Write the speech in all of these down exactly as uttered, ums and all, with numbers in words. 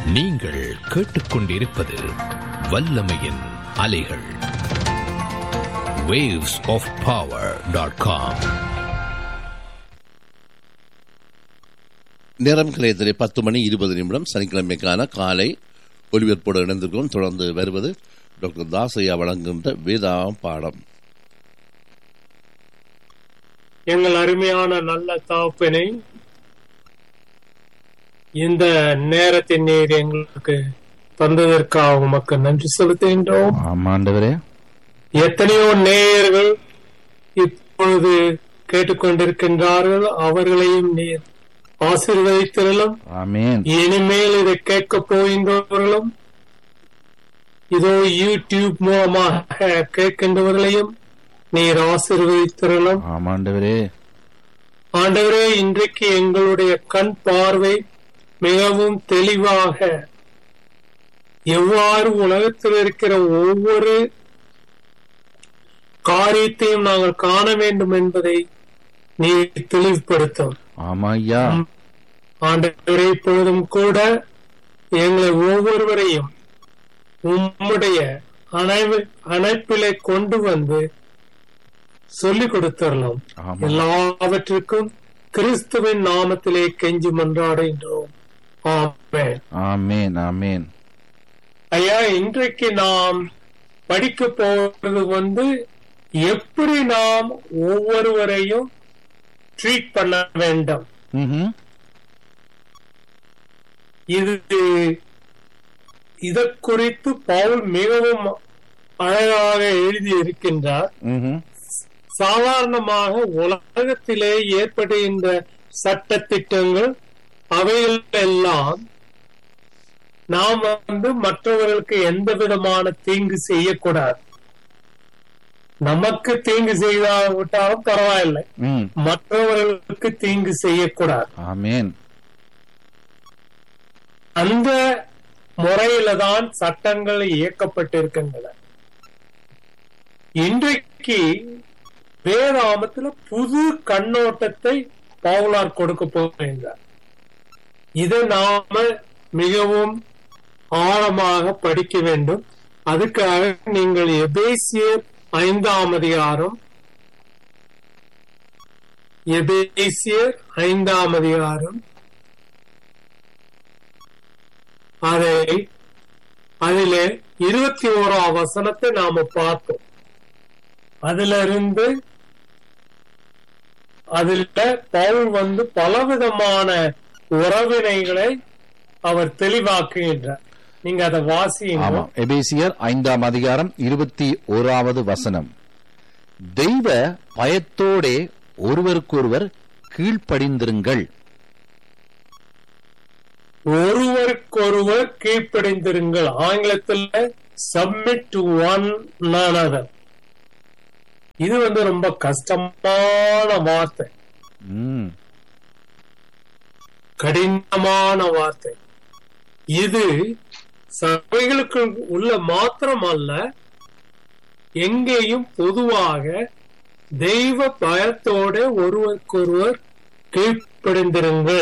நீங்கள் கேட்டுக்கொண்டிருப்பது வல்லமையின் அலைகள். waves of power dot com. நேரம் கிளையத்திலே பத்து மணி இருபது நிமிடம் சனிக்கிழமைக்கான காலை ஒலிபரப்போடு இணைந்திருக்கிறோம். தொடர்ந்து வருவது டாக்டர் தாசையா வழங்குகின்ற வேதாம் பாடம். எங்கள் அருமையான நல்ல தகப்பனே, இந்த நேரத்தின் நீர் எங்களுக்கு தந்ததற்காக உமக்கு நன்றி செலுத்துகின்றோம். ஆமாண்டவரே, எத்தனையோ நேயர்கள் இப்பொழுது கேட்டுக்கொண்டிருக்கின்றார்கள். அவர்களையும் நீர் ஆசீர்வதித்திரலும். ஆமென். இனிமேல் இதை கேட்க போகின்றவர்களும் இதோ யூடியூப் மூலமாக கேட்கின்றவர்களையும் நீர் ஆசீர்வதித்திரலும். ஆமாண்டவரே, ஆண்டவரே, இன்றைக்கு எங்களுடைய கண் பார்வை மிகவும் தெளிவாக எவ்வாறு உலகத்தில் இருக்கிற ஒவ்வொரு காரியத்தையும் நாங்கள் காண வேண்டும் என்பதை நீ தெளிவுபடுத்தும். ஆமா ஐயா. ஆண்டவரே, இப்பொழுதும் கூட எங்களை ஒவ்வொருவரையும் உம்முடைய அணைப்பிலே கொண்டு வந்து சொல்லிக் கொடுத்தரலாம். எல்லாவற்றிற்கும் கிறிஸ்துவின் நாமத்திலே கெஞ்சி மன்றாடுகின்றோம். ஆமென், ஆமென், ஆமென். ஐயா, இன்றைக்கு நாம் படிக்க போவது வந்து எப்படி நாம் ஒவ்வொருவரையும் ட்ரீட் பண்ண வேண்டும். இது இதை குறித்து பவுல் மிகவும் அழகாக எழுதி இருக்கின்றார். சாதாரணமாக உலகத்திலே ஏற்படுகின்ற சட்ட திட்டங்கள் அவைகள் எல்லாம் நாம் வந்து மற்றவர்களுக்கு எந்த விதமான தீங்கு செய்யக்கூடாது. நமக்கு தீங்கு செய்தாவிட்டாலும் பரவாயில்லை, மற்றவர்களுக்கு தீங்கு செய்யக்கூடாது. ஆமென். அந்த முறையில தான் சட்டங்கள் இயக்கப்பட்டிருக்கின்றன. இன்றைக்கு வேதாமத்துல புது கண்ணோட்டத்தை பவுலார் கொடுக்க போகின்றார். இதை நாம மிகவும் ஆழமாக படிக்க வேண்டும். அதுக்காக நீங்கள் எபேசியர் ஐந்தாம் அதிகாரம் எபேசியர் ஐந்தாம் அதிகாரம் அதை அதிலே இருபத்தி ஓராம் வசனத்தை நாம பார்த்தோம். அதுல இருந்து அதுல பவுல் வந்து பலவிதமான உறவினைகளை அவர் தெளிவாக்குகின்றார். நீங்க அதை வாசிங்க. எபேசியர் ஐந்தாம் அதிகாரம் இருபத்தி ஓராவது வசனம். தெய்வ பயத்தோடே ஒருவருக்கொருவர் கீழ்ப்படிந்திருங்கள். ஒருவருக்கொருவர் கீழ்ப்படிந்திருங்கள். ஆங்கிலத்தில் சப்மிட் டு ஒன் another. இது வந்து ரொம்ப கஷ்டமான வார்த்தை, கடினமான வார்த்தை. இது சபைகளுக்கு உள்ள மாத்திரம் அல்ல, எங்கேயும் பொதுவாக தெய்வ பயத்தோட ஒருவருக்கொருவர் கீழ்ப்படிந்திருங்கள்.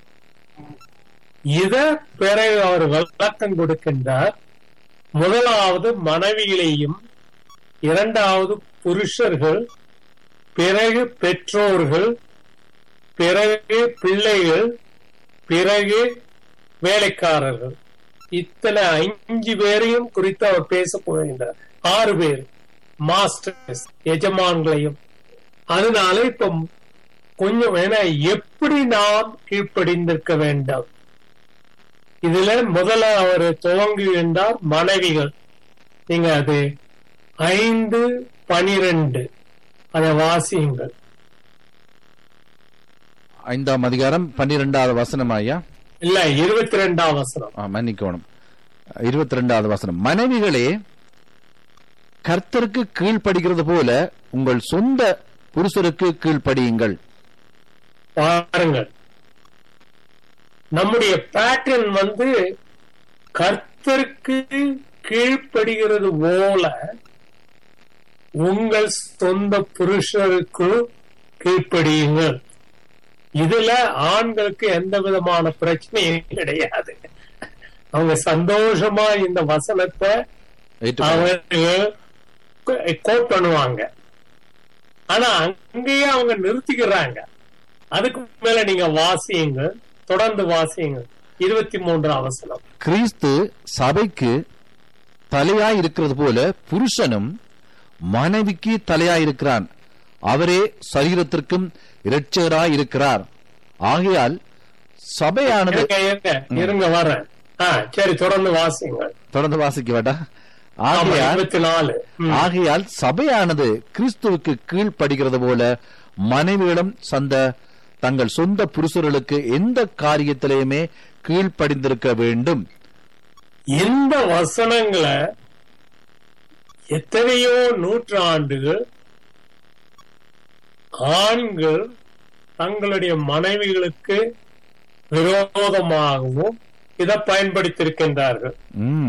இத பிறகு அவர் விளக்கம் கொடுக்கின்றார். முதலாவது மனைவிகளையும், இரண்டாவது புருஷர்கள், பிறகு பெற்றோர்கள், பிறகு பிள்ளைகள், பிறகு வேலைக்காரர்கள். இத்தனை அஞ்சு பேரையும் குறித்து அவர் பேச போகின்றார். ஆறு பேர் மாஸ்டர்ஸ், எஜமான்களையும். அதனால இப்ப கொஞ்சம் வேணா எப்படி நாம் கீழ்ப்படிந்திருக்க வேண்டும். இதுல முதல்ல அவர் துவங்குகின்றார் மனைவிகள். நீங்க அது ஐந்து பனிரெண்டு அதை வாசியுங்கள். ஐந்தாம் அதிகாரம் பன்னிரெண்டாவது வசனம் ஐயா. இல்ல, இருபத்தி ரெண்டாம் வசனம். மன்னிக்கணும், இருபத்தி ரெண்டாவது வசனம். மனைவிகளே, கர்த்தருக்கு கீழ்ப்படுகிறது போல உங்கள் சொந்த புருஷருக்கு கீழ்ப்படியுங்கள். பாருங்கள், நம்முடைய பேட்டர்ன் வந்து கர்த்தருக்கு கீழ்ப்படுகிறது போல உங்கள் சொந்த புருஷருக்கு கீழ்ப்படியுங்கள். இதுல ஆண்களுக்கு எந்த விதமான பிரச்சனையும் கிடையாது. அவங்க சந்தோஷமா இந்த வசனத்தை அவர்கள் கோட் பண்ணுவாங்க. ஆனா அங்கேயே அவங்க நிறுத்திக்கிறாங்க. அதுக்கு மேல நீங்க வாசியுங்க, தொடர்ந்து வாசியுங்க. இருபத்தி மூன்றாம் வசனம். கிறிஸ்து சபைக்கு தலையாய் இருக்கிறது போல புருஷனும் மனைவிக்கு தலையாயிருக்கிறான், அவரே சரீரத்திற்கும் இரட்சகராய் இருக்கிறார். ஆகையால் சபையானது இருங்க வர சரி தொடர்ந்து வாசிங்க. தொடர்ந்து வாசிக்க வேண்டாம். ஆகையால் ஆகையால் சபையானது கிறிஸ்துவுக்கு கீழ்ப்படுகிறது போல மனைவியிடம் சந்த தங்கள் சொந்த புருஷர்களுக்கு எந்த காரியத்திலேயுமே கீழ்ப்படிந்திருக்க வேண்டும். இந்த வசனங்களை எத்தனையோ நூற்றாண்டுகள் ஆண்கள் தங்களுடைய மனைவிகளுக்கு விரோதமாகவும் இதை பயன்படுத்தியிருக்கின்றார்கள்.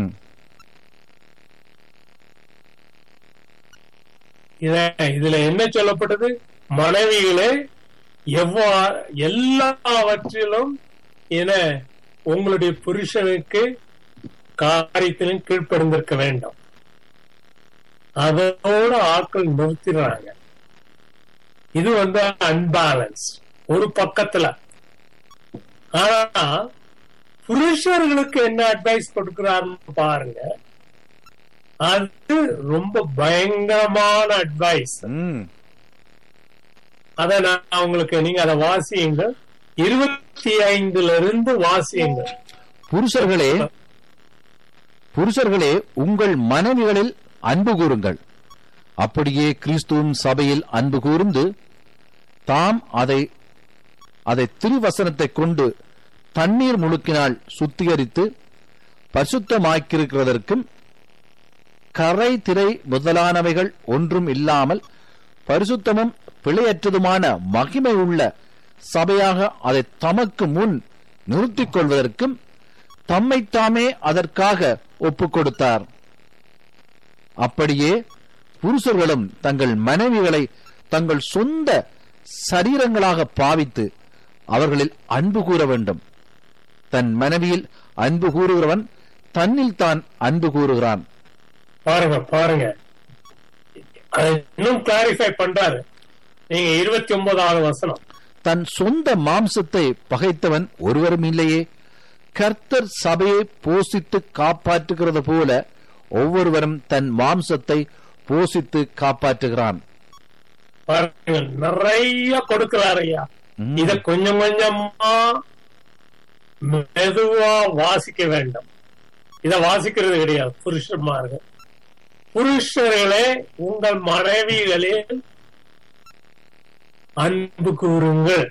இதுல என்ன சொல்லப்பட்டது? மனைவிகளே எவ்வாறு எல்லாவற்றிலும் என உங்களுடைய புருஷனுக்கு காரியத்திலும் கீழ்ப்படிந்திருக்க வேண்டும். அதோட ஆட்கள் நிறுத்திடுறாங்க. இது வந்து அன்பேலன்ஸ் ஒரு பக்கத்துல. ஆனா புருஷர்களுக்கு என்ன அட்வைஸ் கொடுக்கிறாருன்னு பாருங்க. அது ரொம்ப பயங்கரமான அட்வைஸ். அத நான் உங்களுக்கு, நீங்க அதை வாசியுங்க. இருபத்தி ஐந்துல இருந்து வாசியுங்க. புருஷர்களே புருஷர்களே உங்கள் மனைவிகளில் அன்பு கூறுங்கள், அப்படியே கிறிஸ்துவும் சபையில் அன்பு கூர்ந்து தாம் அதை அதை திருவசனத்தை கொண்டு தண்ணீர் முழுக்கினால் சுத்திகரித்து பரிசுத்தமாக்கியிருக்கிறதற்கும் கரை திரை முதலானவைகள் ஒன்றும் இல்லாமல் பரிசுத்தமும் பிழையற்றதுமான மகிமை உள்ள சபையாக அதை தமக்கு முன் நிறுத்திக் கொள்வதற்கும் தம்மைத்தாமே அதற்காக ஒப்புக் கொடுத்தார். அப்படியே புருஷர்களும் தங்கள் மனைவிகளை தங்கள் சொந்த சரீரங்களாக பாவித்து அவர்களில் அன்பு கூற வேண்டும். தன் மனைவியில் அன்பு கூறுகிறவன் தன்னில் தான் அன்பு கூறுகிறான். பாருங்க பாருங்க இன்னும் கிளாரிஃபை பண்றாரு. நீங்க இருபத்தி ஒன்பதாவது வசனம். தன் சொந்த மாம்சத்தை பகைத்தவன் ஒருவரும் இல்லையே, கர்த்தர் சபையை போஷித்து காப்பாற்றுகிறது போல ஒவ்வொருவரும் தன் மாம்சத்தை போஷித்து காப்பாற்றுகிறான். நிறைய கொடுக்கிறார் ஐயா. இத கொஞ்சம் கொஞ்சமா மெதுவா வாசிக்க வேண்டும். இத வாசிக்கிறது கிடையாது. புருஷன்மார்கள், புருஷர்களே உங்கள் மனைவிகளில் அன்பு கூறுங்கள்.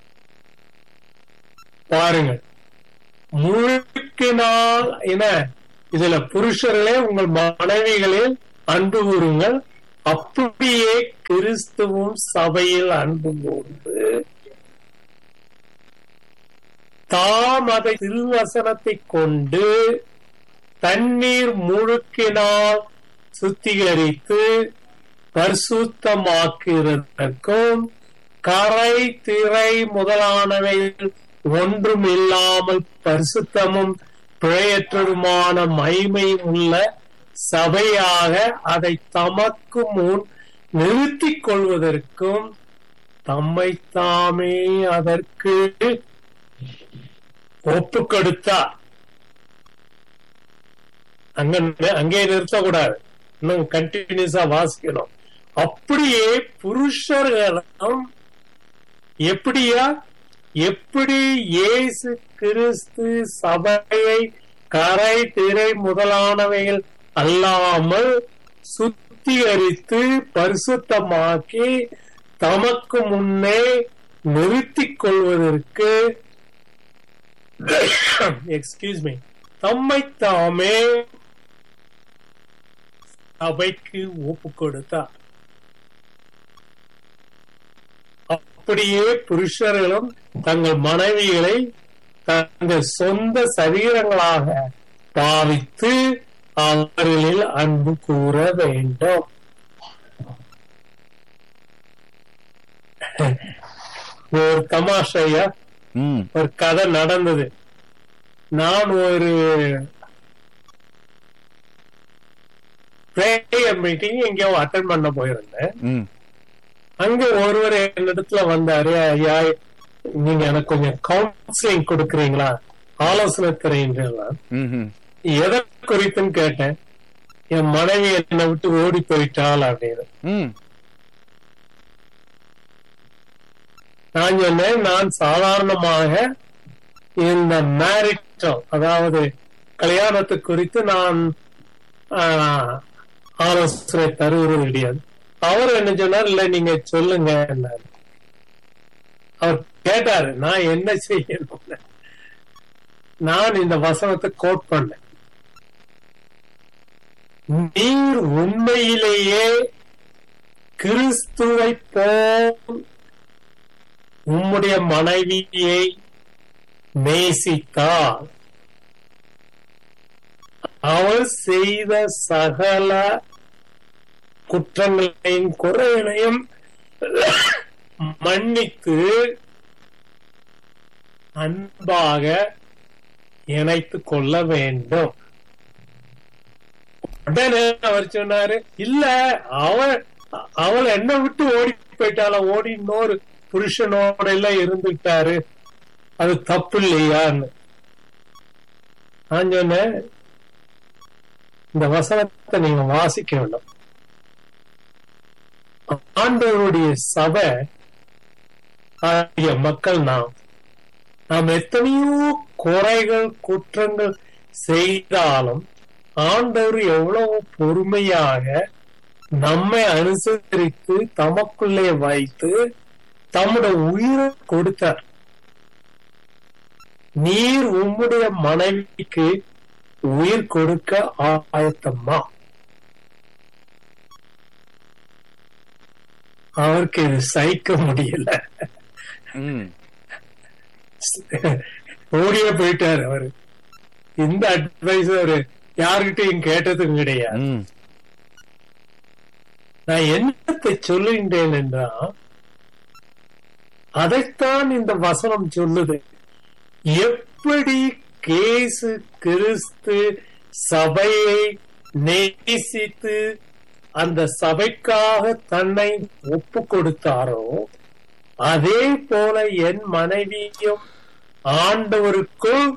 பாருங்கள், முழுக்கினால் என்ன இதுல புருஷர்களே உங்கள் மனைவிகளில் அன்பு கூறுங்கள், அப்படியே கிறிஸ்துவும் சபையில் அன்பு கூர்ந்து தாம் அதை திருவசனத்தை கொண்டு தண்ணீர் முழுக்கினால் சுத்திகரித்து பரிசுத்தமாக்குவதற்கும் கரை திரை முதலானவை ஒன்றும் இல்லாமல் பரிசுத்தமும் பிழையற்றதுமான மகிமை உள்ள சபையாக அதை தமக்கு முன் நிறுத்திக் கொள்வதற்கும் தம்மைத்தாமே அதற்கு ஒப்பு கொடுத்தார். அங்க அங்கே நிறுத்தக்கூடாது, இன்னும் கண்டினியூஸா வாசிக்கணும். அப்படியே புருஷர்களும் எப்படியா எப்படி இயேசு கிறிஸ்து சபையை கரை திரை முதலானவைகள் அல்லாமல் சுத்திகரித்து பரிசுத்தமாக்கி தமக்கு முன்னே நிறுத்திக் கொள்வதற்கு எக்ஸ்கியூஸ் மீ தம்மை தாமே சபைக்கு ஒப்பு கொடுத்தார். அப்படியே புருஷர்களும் தங்கள் மனைவிகளை தங்கள் சொந்த சரீரங்களாக பாவித்து அவர்களில் அன்பு கூற வேண்டும். ஒரு தமாஷையா ஒரு கதை நடந்தது. நான் ஒரு பிரேயர் மீட்டிங் எங்கேயோ அட்டென்ட் பண்ண போயிருந்தேன். ம், அங்க ஒருவர் என்னிடத்துல வந்தாரு, ஐயா நீங்க எனக்கு கொஞ்சம் கவுன்சிலிங் கொடுக்கறீங்களா, ஆலோசனை தரீங்களா? ம், ம். எதை குறித்துன்னு கேட்டேன். என் மனைவி என்னை விட்டு ஓடி போயிட்டாள் அப்படின்னு. ம், நான் சொன்னேன், நான் சாதாரணமாக இந்த மேரிட்டல், அதாவது கல்யாணத்தை குறித்து நான் ஆஹ், ஆலோசனை தருவது கிடையாது. அவர் என்ன சொன்னார், இல்ல நீங்க சொல்லுங்க. அவர் கேட்டாரு நான் என்ன செய்யணும். நான் இந்த வசனத்தை கோட் பண்ணேன். நீர் உண்மையிலேயே கிறிஸ்துவை போல் உம்முடைய மனைவியை நேசித்தால் அவள் செய்த சகல குற்றங்களையும் குறைகளையும் மன்னித்து அன்பாக இணைத்துக் கொள்ள வேண்டும். உடனே அவர் சொன்னாரு, இல்ல அவள் அவள் என்ன விட்டு ஓடி போயிட்டால, ஓடி இன்னொரு புருஷனோட எல்லாம் இருந்துட்டாரு, அது தப்பு இல்லையான்னு. நான் சொன்னேன், இந்த வசனத்தை நீங்க வாசிக்க வேண்டும். ஆண்டவருடைய சபை ஆகிய மக்கள் நாம் நாம் எத்தனையோ குறைகள் குற்றங்கள் செய்தாலும் ஆண்டவர் எவ்வளவு பொறுமையாக நம்மை அனுசரித்து தமக்குள்ளே வைத்து தம்முடைய உயிரை கொடுத்தார். நீர் உம்முடைய மனைவிக்கு உயிர் கொடுக்க ஆயத்தம்மா? அவருக்கு இது சகிக்க முடியல, ஓடியே போயிட்டாரு அவரு. இந்த அட்வைஸ் அவரு யாருகிட்டையும் கேட்டதும் கிடையாது. நான் என்னத்தை சொல்லுகின்றேன் என்றால், அதைத்தான் இந்த வசனம் சொல்லுது. எப்படி இயேசு கிறிஸ்து சபையை நேசித்து அந்த சபைக்காக தன்னை ஒப்பு கொடுத்தாரோ, அதே போல என் மனைவியும் ஆண்டவருக்குள்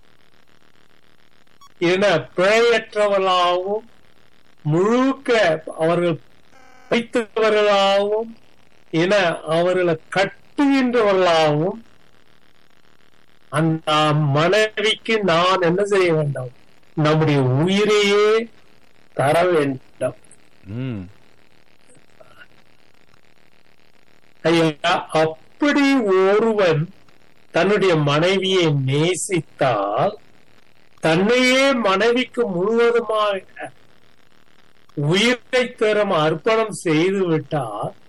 என பிழையற்றவர்களாகவும் முழுக்க அவர்கள் வைத்தவர்களாகவும் என அவர்களை கட்டுகின்றவர்களாகவும் அந்த மனைவிக்கு நான் என்ன செய்ய வேண்டும்? நம்முடைய உயிரையே தர வேண்டும். ஐயா, அப்படி ஒருவன் தன்னுடைய மனைவியை நேசித்தால், தன்னையே மனைவிக்கு முழுவதுமாக உயிரை தரும் அர்ப்பணம் செய்து விட்டால்